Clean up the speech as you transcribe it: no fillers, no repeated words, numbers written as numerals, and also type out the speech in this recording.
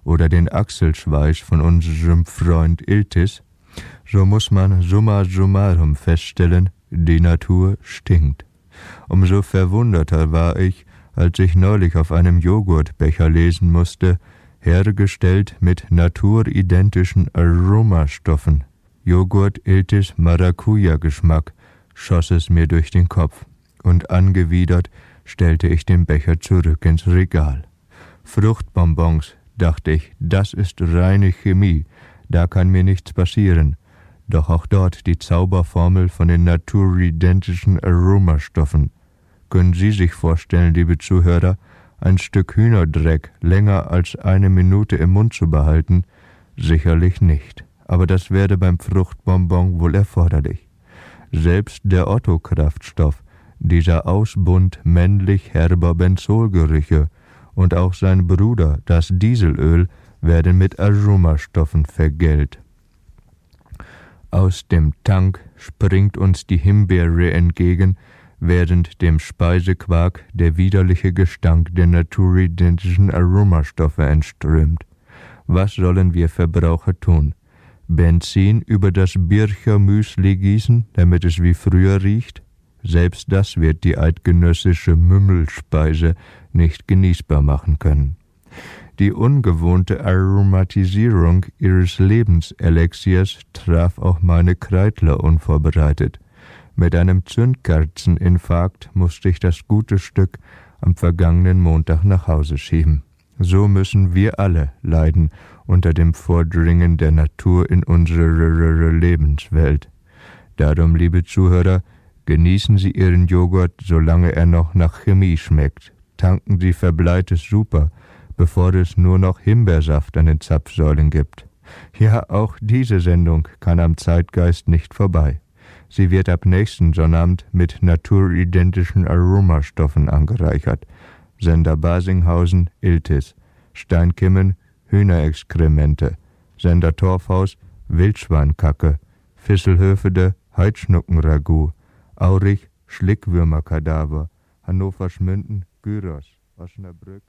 oder den Achselschweiß von unserem Freund Iltis, so muss man summa summarum feststellen, die Natur stinkt. Umso verwunderter war ich, als ich neulich auf einem Joghurtbecher lesen musste, hergestellt mit naturidentischen Aromastoffen. Joghurt Iltis Maracuja-Geschmack, schoss es mir durch den Kopf, und angewidert stellte ich den Becher zurück ins Regal. Fruchtbonbons, dachte ich, das ist reine Chemie, da kann mir nichts passieren. Doch auch dort die Zauberformel von den naturidentischen Aromastoffen. Können Sie sich vorstellen, liebe Zuhörer, ein Stück Hühnerdreck länger als 1 Minute im Mund zu behalten? Sicherlich nicht, aber das werde beim Fruchtbonbon wohl erforderlich. Selbst der Otto-Kraftstoff, dieser Ausbund männlich herber Benzolgerüche, und auch sein Bruder, das Dieselöl, werden mit Aromastoffen vergällt. Aus dem Tank springt uns die Himbeere entgegen, während dem Speisequark der widerliche Gestank der naturidentischen Aromastoffe entströmt. Was sollen wir Verbraucher tun? Benzin über das Bircher Müsli gießen, damit es wie früher riecht? Selbst das wird die eidgenössische Mümmelspeise nicht genießbar machen können. Die ungewohnte Aromatisierung ihres Lebenselixiers traf auch meine Kreidler unvorbereitet. Mit einem Zündkerzeninfarkt musste ich das gute Stück am vergangenen Montag nach Hause schieben. So müssen wir alle leiden unter dem Vordringen der Natur in unsere Lebenswelt. Darum, liebe Zuhörer, genießen Sie Ihren Joghurt, solange er noch nach Chemie schmeckt. Tanken Sie verbleites Super, bevor es nur noch Himbeersaft an den Zapfsäulen gibt. Ja, auch diese Sendung kann am Zeitgeist nicht vorbei. Sie wird ab nächsten Sonnabend mit naturidentischen Aromastoffen angereichert. Sender Basinghausen, Iltis. Steinkimmen, Hühnerexkremente. Sender Torfhaus, Wildschweinkacke. Visselhöfede, Heidschnuckenragout. Aurich, Schlickwürmerkadaver. Hannover Schmünden, Gyros. Osnabrück,